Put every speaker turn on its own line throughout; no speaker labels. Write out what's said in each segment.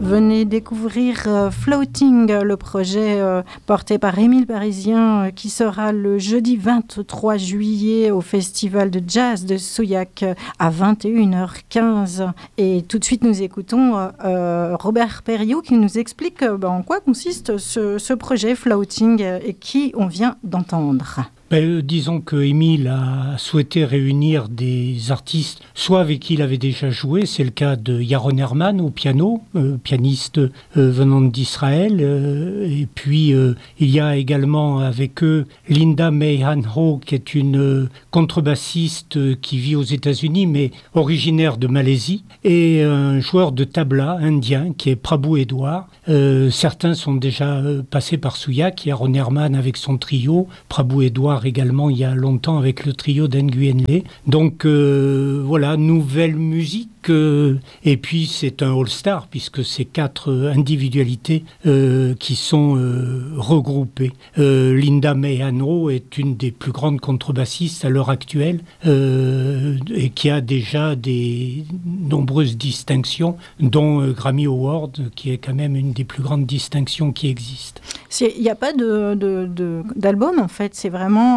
venez découvrir Floating, le projet porté par Émile Parisien qui sera le jeudi 23 juillet au Festival de Jazz de Souillac à 21h15. Et tout de suite, nous écoutons Robert Perriou qui nous explique en quoi consiste ce projet Floating et qui on vient d'entendre.
Disons que Émile a souhaité réunir des artistes, soit avec qui il avait déjà joué, c'est le cas de Yaron Herman au piano, pianiste venant d'Israël, et puis il y a également avec eux Linda May Han-ho, qui est une contrebassiste qui vit aux États-Unis, mais originaire de Malaisie, et un joueur de tabla indien qui est Prabhu Edward. Certains sont déjà passés par Souillac, Yaron Herman avec son trio, Prabhu Edward également il y a longtemps avec le trio d'Nguyen Le. Donc voilà, nouvelle musique. Et puis c'est un all-star puisque c'est 4 individualités qui sont regroupées. Linda May Han-ho est une des plus grandes contrebassistes à l'heure actuelle et qui a déjà des nombreuses distinctions, dont Grammy Award, qui est quand même une des plus grandes distinctions qui existent.
Il n'y a pas d'album en fait, c'est vraiment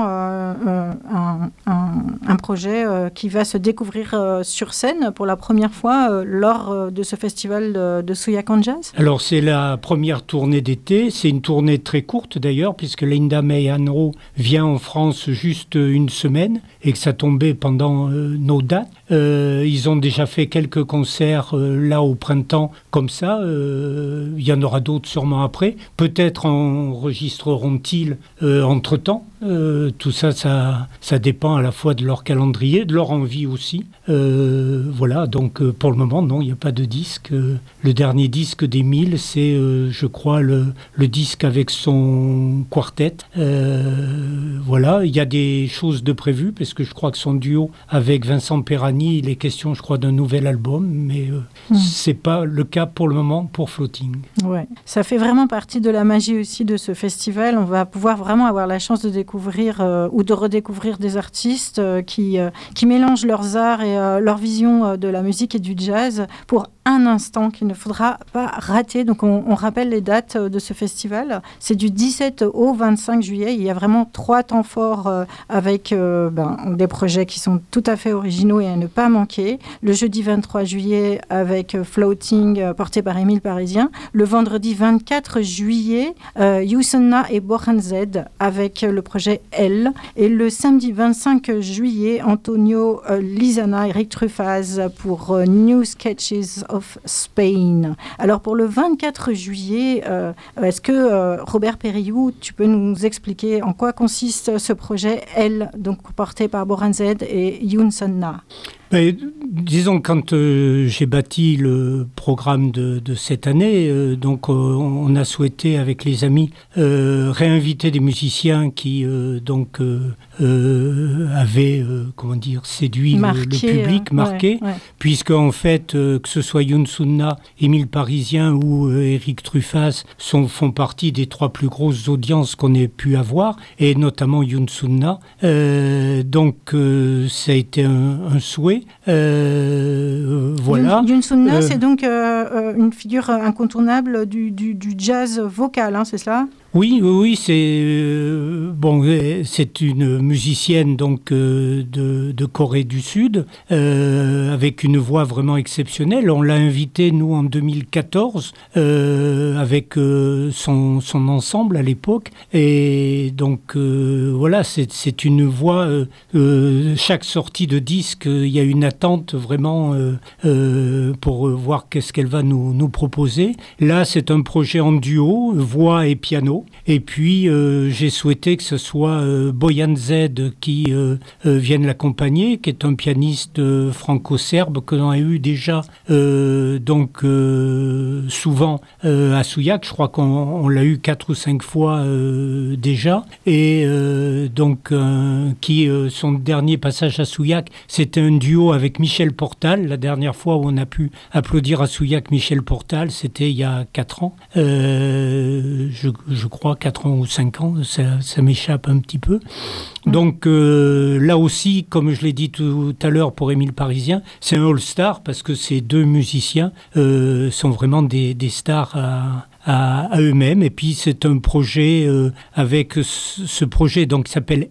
un projet qui va se découvrir sur scène pour la première fois lors de ce festival de Souillac en Jazz.
Alors c'est la première tournée d'été, c'est une tournée très courte d'ailleurs puisque Linda May Han-ho vient en France juste une semaine et que ça tombait pendant nos dates. Ils ont déjà fait quelques concerts là au printemps comme ça, il y en aura d'autres sûrement après, peut-être enregistreront-ils entre-temps. Tout ça dépend à la fois de leur calendrier, de leur envie aussi. Voilà, donc pour le moment, non, il n'y a pas de disque. Le dernier disque d'Émile, c'est, je crois, le disque avec son quartet. Voilà, il y a des choses de prévues, parce que je crois que son duo avec Vincent Perani, il est question, je crois, d'un nouvel album, mais c'est pas le cas pour le moment pour Floating.
Ouais, ça fait vraiment partie de la magie aussi de ce festival. On va pouvoir vraiment avoir la chance de découvrir ou de redécouvrir des artistes qui mélangent leurs arts et leur vision de la musique et du jazz pour un instant qu'il ne faudra pas rater. Donc on rappelle les dates de ce festival. C'est du 17 au 25 juillet. Il y a vraiment 3 temps forts avec des projets qui sont tout à fait originaux et à ne pas manquer. Le jeudi 23 juillet avec Floating porté par Émile Parisien. Le vendredi 24 juillet, Youssonna et Bohan Z avec le projet L. Et le samedi 25 juillet, Antonio Lizana et Eric Truffaz pour New Sketches of Spain. Alors pour le 24 juillet, est-ce que Robert Perriou, tu peux nous expliquer en quoi consiste ce projet L, donc porté par Bohan Z et Youssonna?
Disons, quand j'ai bâti le programme de cette année, donc on a souhaité avec les amis réinviter des musiciens qui avaient séduit le public, marqué,
ouais.
Puisque en fait que ce soit Youssonna, Émile Parisien ou Eric Truffaz font partie des 3 plus grosses audiences qu'on ait pu avoir, et notamment Youssonna. Donc ça a été un souhait. Voilà.
Youssonna, c'est donc une figure incontournable du jazz vocal, c'est cela ?
Oui, c'est une musicienne donc de Corée du Sud avec une voix vraiment exceptionnelle. On l'a invitée nous en 2014 avec son ensemble à l'époque, et donc voilà, c'est une voix. Chaque sortie de disque, il y a une attente vraiment pour voir qu'est-ce qu'elle va nous proposer. Là, c'est un projet en duo, voix et piano. Et puis, j'ai souhaité que ce soit Boyan Z qui vienne l'accompagner, qui est un pianiste franco-serbe que l'on a eu déjà souvent à Souillac. Je crois qu'on l'a eu 4 ou 5 fois déjà. Et son dernier passage à Souillac, c'était un duo avec Michel Portal. La dernière fois où on a pu applaudir à Souillac Michel Portal, c'était il y a 4 ans. Je crois crois, 4 ans ou 5 ans, ça m'échappe un petit peu. Donc là aussi, comme je l'ai dit tout à l'heure pour Émile Parisien, c'est un all-star parce que ces deux musiciens sont vraiment des stars à eux-mêmes. Et puis c'est un projet avec ce projet donc qui s'appelle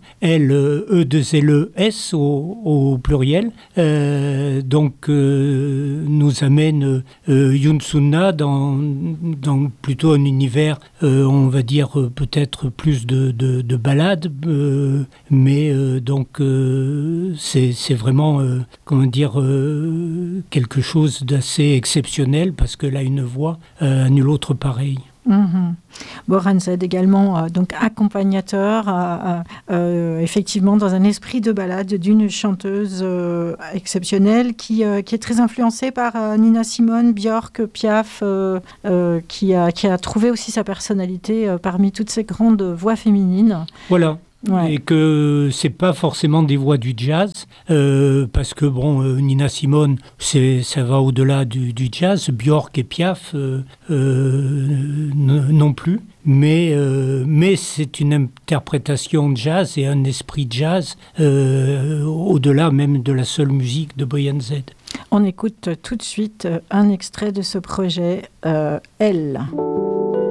E2LES au pluriel. Donc nous amène Youn Sunna dans plutôt un univers, on va dire peut-être plus de ballades, mais donc c'est vraiment comment dire quelque chose d'assez exceptionnel parce qu'elle a une voix à nul autre pareil.
Boran Zed également donc accompagnateur effectivement dans un esprit de ballade d'une chanteuse exceptionnelle qui est très influencée par Nina Simone, Björk, Piaf, qui a trouvé aussi sa personnalité parmi toutes ces grandes voix féminines.
Voilà. Ouais. Et que c'est pas forcément des voix du jazz, parce que Nina Simone, ça va au-delà du jazz, Björk et Piaf non plus, mais c'est une interprétation jazz et un esprit jazz au-delà même de la seule musique de Boyan Z.
On écoute tout de suite un extrait de ce projet, Elle.